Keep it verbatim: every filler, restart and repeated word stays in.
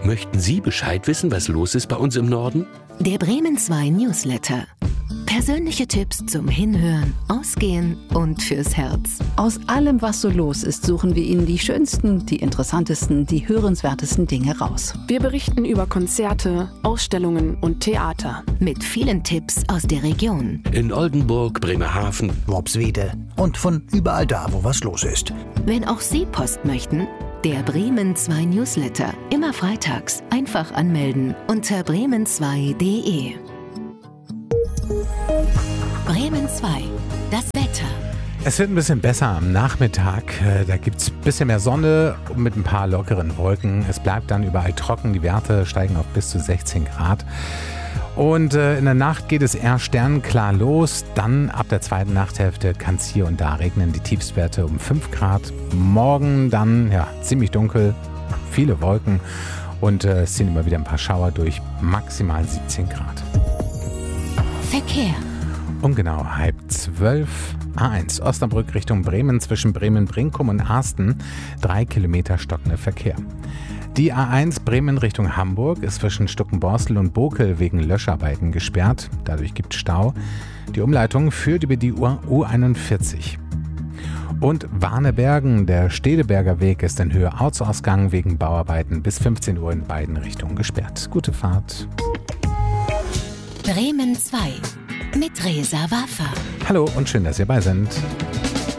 Möchten Sie Bescheid wissen, was los ist bei uns im Norden? Der Bremen zwei Newsletter. Persönliche Tipps zum Hinhören, Ausgehen und fürs Herz. Aus allem, was so los ist, suchen wir Ihnen die schönsten, die interessantesten, die hörenswertesten Dinge raus. Wir berichten über Konzerte, Ausstellungen und Theater. Mit vielen Tipps aus der Region. In Oldenburg, Bremerhaven, Worpswede und von überall da, wo was los ist. Wenn auch Sie Post möchten, der Bremen zwei Newsletter. Immer freitags. Einfach anmelden unter bremen zwei punkt de. Bremen zwei. Das Wetter. Es wird ein bisschen besser am Nachmittag. Da gibt es ein bisschen mehr Sonne mit ein paar lockeren Wolken. Es bleibt dann überall trocken. Die Werte steigen auf bis zu sechzehn Grad. Und äh, in der Nacht geht es eher sternenklar los. Dann ab der zweiten Nachthälfte kann es hier und da regnen. Die Tiefstwerte um fünf Grad. Morgen dann ja ziemlich dunkel, viele Wolken. Und äh, es ziehen immer wieder ein paar Schauer durch. Maximal siebzehn Grad. Verkehr. Um genau halb zwölf. A eins Osnabrück Richtung Bremen zwischen Bremen-Brinkum und Arsten. Drei Kilometer stockender Verkehr. Die A eins Bremen Richtung Hamburg ist zwischen Stuckenborstel und Bokel wegen Löscharbeiten gesperrt. Dadurch gibt es Stau. Die Umleitung führt über die U einundvierzig. Und Warnebergen, der Stedeberger Weg ist in Höhe Ortsausgang wegen Bauarbeiten bis fünfzehn Uhr in beiden Richtungen gesperrt. Gute Fahrt. Bremen zwei mit Reza Waffa. Hallo und schön, dass ihr dabei seid.